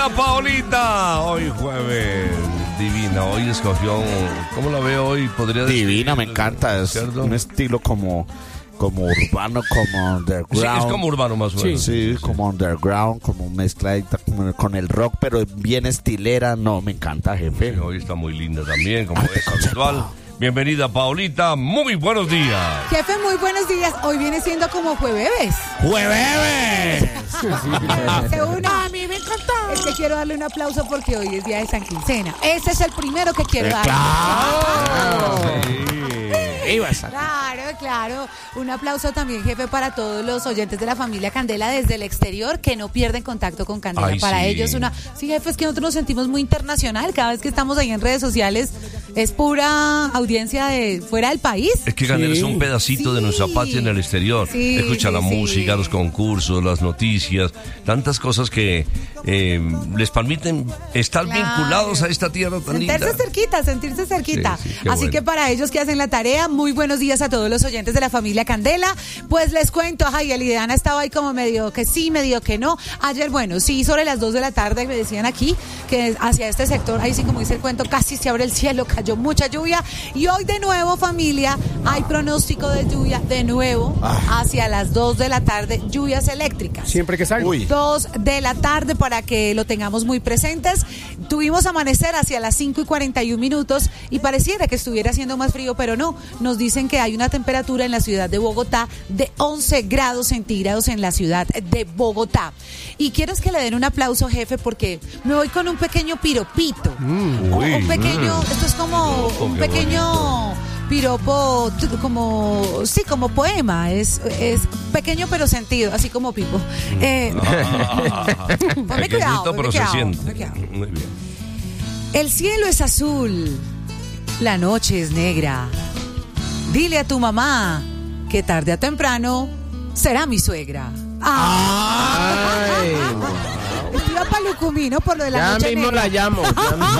Paolita, hoy jueves, divina, hoy escogió, ¿cómo la veo hoy? Podría decir, divina, me encanta, es ¿cierto? un estilo como urbano, como underground. Sí, es como urbano más o menos. Sí, como underground, como mezcladita con el rock, pero bien estilera. No, me encanta, jefe. Sí, hoy está muy linda también, como es habitual. Bienvenida, Paolita, muy buenos días. Jefe, muy buenos días. Hoy viene siendo como jueves. ¡Jueves! A mí me encantó. Es que quiero darle un aplauso porque hoy es día de San Quincena. Ese es el primero que quiero dar. Claro. Un aplauso también, jefe, para todos los oyentes de la familia Candela desde el exterior que no pierden contacto con Candela. Ay, para sí. ellos Sí, jefe, es que nosotros nos sentimos muy internacional. Cada vez que estamos ahí en redes sociales es pura audiencia de fuera del país. Es que Candela es un pedacito de nuestra patria en el exterior. Sí, Escucha la música, los concursos, las noticias, tantas cosas que les permiten estar vinculados a esta tierra tan linda. Sentirse cerquita. Sí, qué Así bueno. que para ellos que hacen la tarea, muy buenos días a todos los oyentes de la familia Candela. Pues les cuento, y Eliana estaba ahí como medio que sí, medio que no. Ayer, sobre las 2 de la tarde me decían aquí que hacia este sector, ahí sí como dice el cuento, casi se abre el cielo, cayó mucha lluvia. Y hoy de nuevo, familia, hay pronóstico de lluvia de nuevo hacia las 2 de la tarde, lluvias eléctricas. Siempre que salgo. 2 de la tarde para que lo tengamos muy presentes. Tuvimos amanecer hacia las 5:41 y pareciera que estuviera haciendo más frío, pero no. Nos dicen que hay una temperatura en la ciudad de Bogotá de 11 grados centígrados en la ciudad de Bogotá. Y quiero es que le den un aplauso, jefe, porque me voy con un pequeño piropito. Un pequeño, esto es como un pequeño piropo, como poema, es pequeño pero sentido, así como Pipo. Ponme cuidado, pero se siente. ponme cuidado. Muy bien. El cielo es azul, la noche es negra. Dile a tu mamá que tarde o temprano será mi suegra. Estoy a Palucumino por lo de la Ya noche mismo negra. la llamo.